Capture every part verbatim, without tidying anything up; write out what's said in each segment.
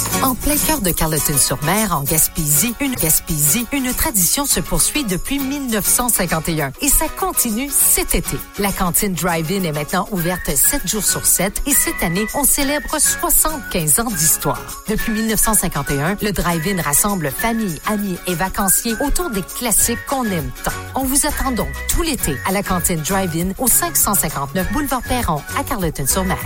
En plein cœur de Carleton-sur-Mer, en Gaspésie, une Gaspésie, une tradition se poursuit depuis mille neuf cent cinquante et un et ça continue cet été. La cantine Drive-In est maintenant ouverte sept jours sur sept et cette année, on célèbre soixante-quinze ans d'histoire. Depuis mille neuf cent cinquante et un, le Drive-In rassemble familles, amis et vacanciers autour des classiques qu'on aime tant. On vous attend donc tout l'été à la cantine Drive-In au cinq cent cinquante-neuf boulevard Perron à Carleton-sur-Mer.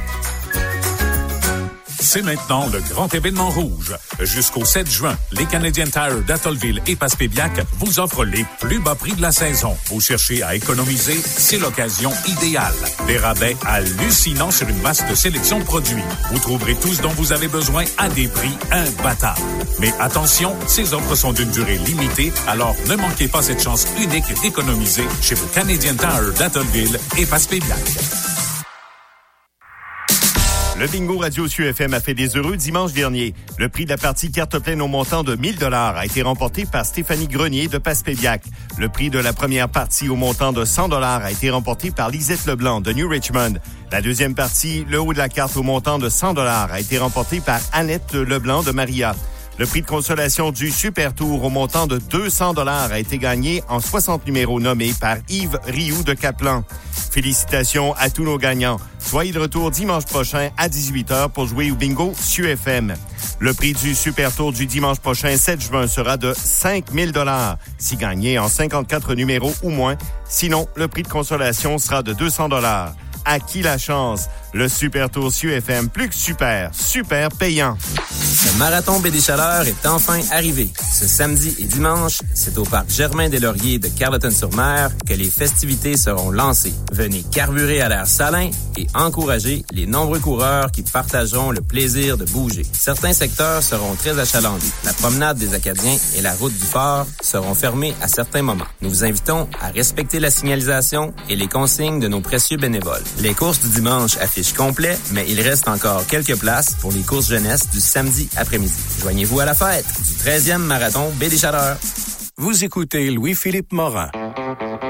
C'est maintenant le grand événement rouge. Jusqu'au sept juin, les Canadian Tire d'Atholville et Passepébiac vous offrent les plus bas prix de la saison. Vous cherchez à économiser? C'est l'occasion idéale. Des rabais hallucinants sur une vaste sélection de produits. Vous trouverez tout ce dont vous avez besoin à des prix imbattables. Mais attention, ces offres sont d'une durée limitée, alors ne manquez pas cette chance unique d'économiser chez vos Canadian Tire d'Atholville et Passepébiac. Le bingo Radio S U F M a fait des heureux dimanche dernier. Le prix de la partie carte pleine au montant de mille dollars a été remporté par Stéphanie Grenier de Passepébiac. Le prix de la première partie au montant de cent dollars a été remporté par Lisette Leblanc de New Richmond. La deuxième partie, le haut de la carte au montant de cent dollars a été remporté par Annette Leblanc de Maria. Le prix de consolation du Super Tour au montant de deux cents dollars a été gagné en soixante numéros nommés par Yves Rioux de Caplan. Félicitations à tous nos gagnants. Soyez de retour dimanche prochain à dix-huit heures pour jouer au bingo S U F M. Le prix du Super Tour du dimanche prochain, sept juin, sera de cinq mille dollars si gagné en cinquante-quatre numéros ou moins. Sinon, le prix de consolation sera de deux cents dollars. À qui la chance? Le Super Tour S U F M, plus que super, super payant. Le Marathon Baie des Chaleurs est enfin arrivé. Ce samedi et dimanche, c'est au parc Germain-des-Lauriers de Carleton-sur-Mer que les festivités seront lancées. Venez carburer à l'air salin et encourager les nombreux coureurs qui partageront le plaisir de bouger. Certains secteurs seront très achalandés. La promenade des Acadiens et la route du Fort seront fermées à certains moments. Nous vous invitons à respecter la signalisation et les consignes de nos précieux bénévoles. Les courses du dimanche affichent complet, mais il reste encore quelques places pour les courses jeunesse du samedi après-midi. Joignez-vous à la fête du treizième Marathon Baie des Chaleurs. Vous écoutez Louis-Philippe Morin.